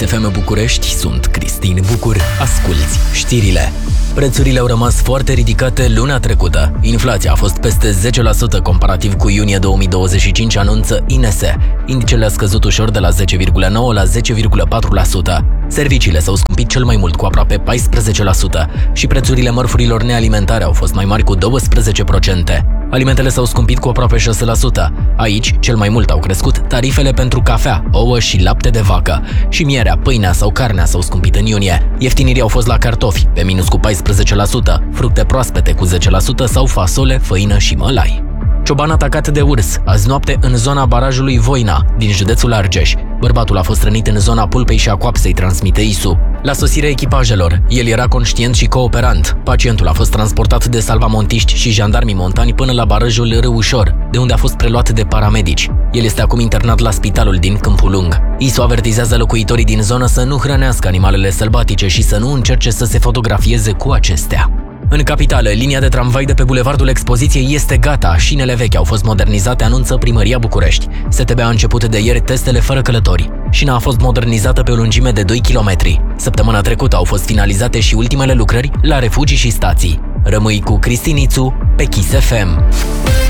FM București, sunt Cristin Bucur. Asculți știrile. Prețurile au rămas foarte ridicate luna trecută. Inflația a fost peste 10% comparativ cu iunie 2025, anunță INS. Indicele a scăzut ușor de la 10,9 la 10,4%. Serviciile s-au scumpit cel mai mult, cu aproape 14%, și prețurile mărfurilor nealimentare au fost mai mari, cu 12%. Alimentele s-au scumpit cu aproape 6%. Aici, cel mai mult au crescut tarifele pentru cafea, ouă și lapte de vacă. Și mierea, pâinea sau carnea s-au scumpit în iunie. Ieftiniri au fost la cartofi, pe minus cu 14%, fructe proaspete cu 10% sau fasole, făină și mălai. Cioban atacat de urs, azi noapte în zona barajului Voina, din județul Argeș. Bărbatul a fost rănit în zona pulpei și a coapsei, transmite ISU. La sosirea echipajelor, el era conștient și cooperant. Pacientul a fost transportat de salvamontiști și jandarmii montani până la barajul Râușor, de unde a fost preluat de paramedici. El este acum internat la spitalul din Câmpul Lung. ISU avertizează locuitorii din zonă să nu hrănească animalele sălbatice și să nu încerce să se fotografieze cu acestea. În capitală, linia de tramvai de pe Bulevardul Expoziției este gata, șinele vechi au fost modernizate, anunță Primăria București. STB a început de ieri testele fără călători. Șina a fost modernizată pe o lungime de 2 km. Săptămâna trecută au fost finalizate și ultimele lucrări la refugii și stații. Rămâi cu Cristin Ițu pe Kiss FM.